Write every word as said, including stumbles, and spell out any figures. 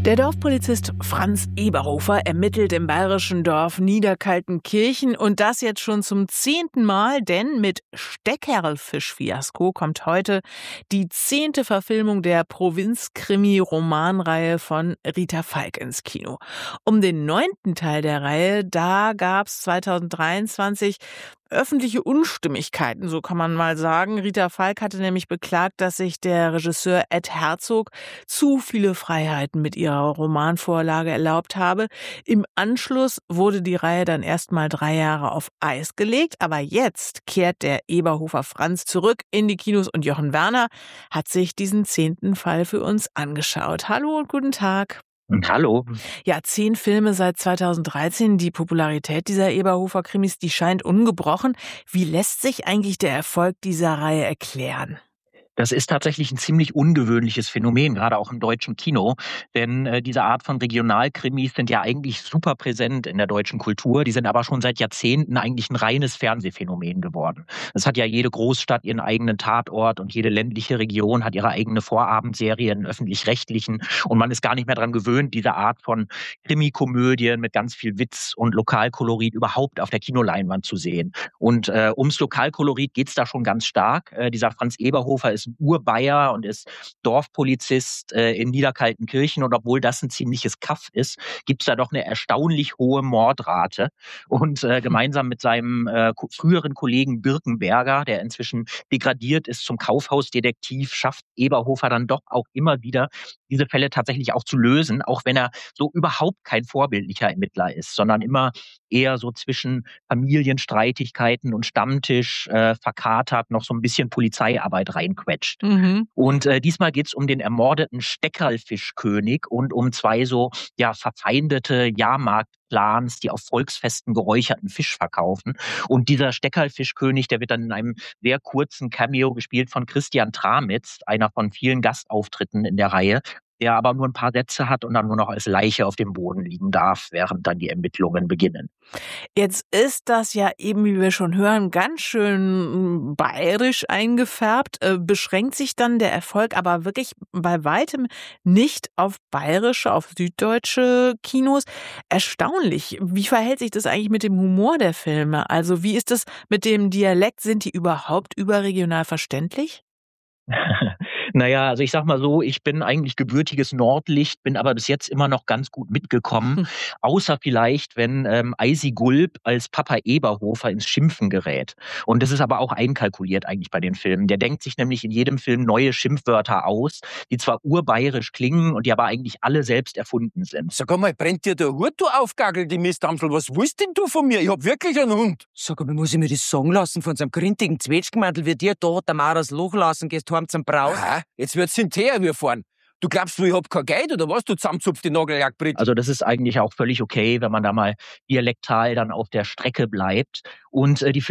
Der Dorfpolizist Franz Eberhofer ermittelt im bayerischen Dorf Niederkaltenkirchen und das jetzt schon zum zehnten Mal, denn mit Steckerlfisch-Fiasko kommt heute die zehnte Verfilmung der Provinz-Krimi-Romanreihe von Rita Falk ins Kino. Um den neunten Teil der Reihe, da gab es zweitausenddreiundzwanzig öffentliche Unstimmigkeiten, so kann man mal sagen. Rita Falk hatte nämlich beklagt, dass sich der Regisseur Ed Herzog zu viele Freiheiten mit ihrer Romanvorlage erlaubt habe. Im Anschluss wurde die Reihe dann erstmal drei Jahre auf Eis gelegt, aber jetzt kehrt der Eberhofer Franz zurück in die Kinos und Jochen Werner hat sich diesen zehnten Fall für uns angeschaut. Hallo und guten Tag. Hallo. Ja, zehn Filme seit zweitausenddreizehn. Die Popularität dieser Eberhofer-Krimis, die scheint ungebrochen. Wie lässt sich eigentlich der Erfolg dieser Reihe erklären? Das ist tatsächlich ein ziemlich ungewöhnliches Phänomen, gerade auch im deutschen Kino. Denn äh, diese Art von Regionalkrimis sind ja eigentlich super präsent in der deutschen Kultur. Die sind aber schon seit Jahrzehnten eigentlich ein reines Fernsehphänomen geworden. Es hat ja jede Großstadt ihren eigenen Tatort und jede ländliche Region hat ihre eigene Vorabendserie, einen öffentlich-rechtlichen. Und man ist gar nicht mehr daran gewöhnt, diese Art von Krimikomödien mit ganz viel Witz und Lokalkolorit überhaupt auf der Kinoleinwand zu sehen. Und äh, ums Lokalkolorit geht's da schon ganz stark. Äh, dieser Franz Eberhofer ist ein Urbayer und ist Dorfpolizist äh, in Niederkaltenkirchen. Und obwohl das ein ziemliches Kaff ist, gibt's da doch eine erstaunlich hohe Mordrate. Und äh, gemeinsam mit seinem äh, früheren Kollegen Birkenberger, der inzwischen degradiert ist zum Kaufhausdetektiv, schafft Eberhofer dann doch auch immer wieder, diese Fälle tatsächlich auch zu lösen, auch wenn er so überhaupt kein vorbildlicher Ermittler ist, sondern immer eher so zwischen Familienstreitigkeiten und Stammtisch äh, verkatert noch so ein bisschen Polizeiarbeit reinquetscht. Mhm. Und äh, diesmal geht's um den ermordeten Steckerlfischkönig und um zwei so ja verfeindete Jahrmarktclans, die auf Volksfesten geräucherten Fisch verkaufen. Und dieser Steckerlfischkönig, der wird dann in einem sehr kurzen Cameo gespielt von Christian Tramitz, einer von vielen Gastauftritten in der Reihe, der aber nur ein paar Sätze hat und dann nur noch als Leiche auf dem Boden liegen darf, während dann die Ermittlungen beginnen. Jetzt ist das ja eben, wie wir schon hören, ganz schön bayerisch eingefärbt. Äh, beschränkt sich dann der Erfolg aber wirklich bei weitem nicht auf bayerische, auf süddeutsche Kinos. Erstaunlich. Wie verhält sich das eigentlich mit dem Humor der Filme? Also wie ist es mit dem Dialekt? Sind die überhaupt überregional verständlich? Naja, also ich sag mal so, ich bin eigentlich gebürtiges Nordlicht, bin aber bis jetzt immer noch ganz gut mitgekommen. Hm. Außer vielleicht, wenn ähm, Eisi Gulb als Papa Eberhofer ins Schimpfen gerät. Und das ist aber auch einkalkuliert eigentlich bei den Filmen. Der denkt sich nämlich in jedem Film neue Schimpfwörter aus, die zwar urbayerisch klingen und die aber eigentlich alle selbst erfunden sind. Sag einmal, brennt dir der Hut, du Aufgagel, die Mistdampfel? Was willst denn du von mir? Ich hab wirklich einen Hund. Sag einmal, muss ich mir das sagen lassen von so einem grintigen Zwetschgenmantel wie dir? Da hat der Maras Loch lassen, gehst heim zum Braut. Aha, jetzt wird's hinterher wie fahren. Du glaubst, ich hab kein Geld oder was? Du zusammenzupft die Nagellackbrit. Also das ist eigentlich auch völlig okay, wenn man da mal dialektal dann auf der Strecke bleibt. Und äh, die